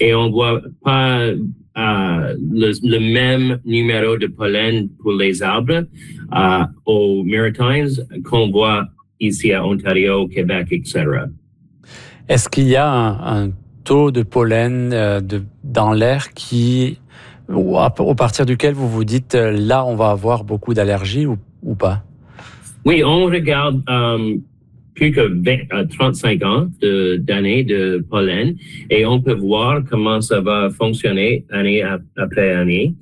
et on voit pas le même numéro de pollen pour les arbres aux Maritimes qu'on voit ici à Ontario, Québec, etc. Est-ce qu'il y a un taux de pollen dans l'air au partir duquel vous vous dites là on va avoir beaucoup d'allergies ou pas? Oui, on regarde plus que 35 ans d'années de pollen et on peut voir comment ça va fonctionner année après année.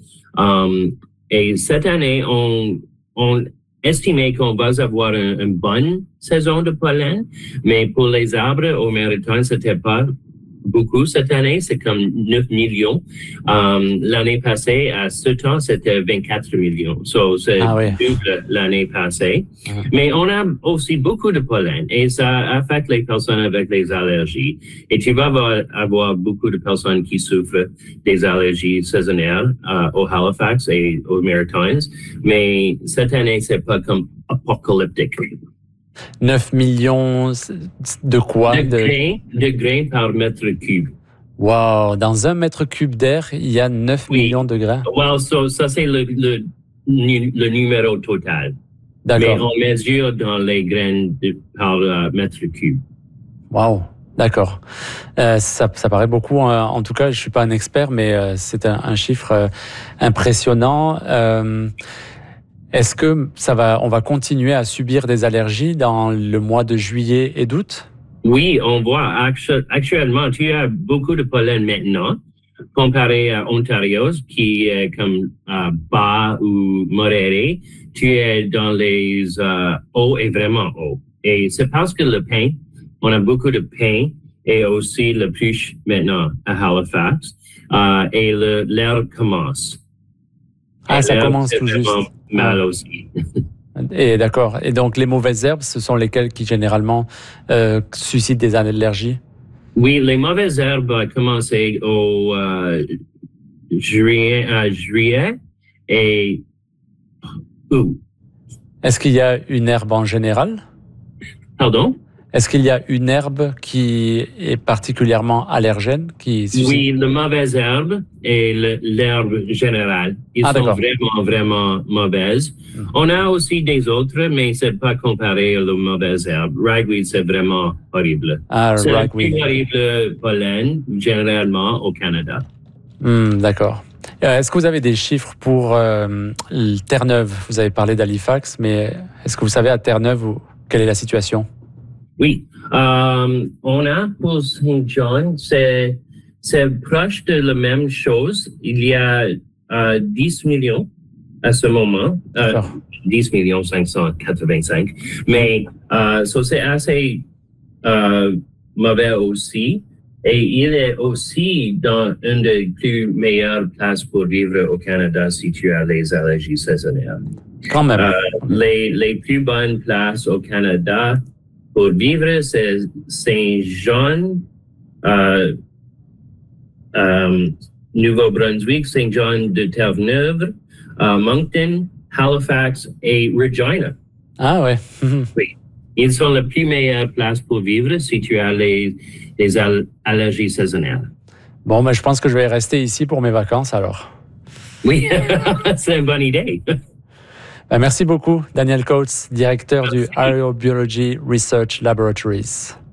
Et cette année, on estimait qu'on va avoir une bonne saison de pollen, mais pour les arbres aux Maritimes, c'était pas beaucoup cette année, c'est comme 9 millions. L'année passée, à ce temps, c'était 24 millions. So, c'est double l'année passée. Mais on a aussi beaucoup de pollen et ça affecte les personnes avec les allergies. Et tu vas avoir beaucoup de personnes qui souffrent des allergies saisonnières au Halifax et aux Maritimes. Mais cette année, c'est pas comme apocalyptique. 9 millions de quoi? De grains par mètre cube. Wow! Dans 1 mètre cube d'air, il y a 9 millions de grains? Well, ça c'est le numéro total. D'accord. Mais on mesure dans les graines par mètre cube. Wow! D'accord. Ça paraît beaucoup. En tout cas, je suis pas un expert, mais c'est un chiffre impressionnant. Est-ce que on va continuer à subir des allergies dans le mois de juillet et d'août? Oui, on voit actuellement, tu as beaucoup de pollen maintenant, comparé à Ontario, qui est comme bas ou modéré. Tu es dans les hauts et vraiment hauts. Et c'est parce que le pain, on a beaucoup de pain et aussi le pluche maintenant à Halifax. Et l'herbe commence. Ça commence tout juste. Mal aussi. Et d'accord. Et donc, les mauvaises herbes, ce sont lesquelles qui généralement suscitent des allergies? Oui, les mauvaises herbes ont commencé au juillet et août. Est-ce qu'il y a une herbe en général? Pardon? Est-ce qu'il y a une herbe qui est particulièrement allergène? Oui, la mauvaise herbe et l'herbe générale. Ils sont vraiment, vraiment mauvaises. On a aussi des autres, mais c'est pas comparé à la mauvaise herbe. Ragweed, c'est vraiment horrible. C'est le plus horrible pollen, généralement, au Canada. D'accord. Est-ce que vous avez des chiffres pour Terre-Neuve? Vous avez parlé d'Halifax, mais est-ce que vous savez à Terre-Neuve quelle est la situation? Oui, on a pour Saint John, c'est proche de la même chose. Il y a 10 millions à ce moment, 10 millions 585, mais c'est assez mauvais aussi. Et il est aussi dans une des plus meilleures places pour vivre au Canada si tu as les allergies saisonnières. Quand même. Les plus bonnes places au Canada pour vivre, c'est Saint-Jean, Nouveau-Brunswick, Saint-Jean de Terre-Neuve, Moncton, Halifax et Regina. Ah ouais. Oui. Ils sont les plus meilleures places pour vivre si tu as les allergies saisonnières. Bon, je pense que je vais rester ici pour mes vacances alors. Oui, c'est une bonne idée. Merci beaucoup, Daniel Coates, directeur du Aerobiology Research Laboratories.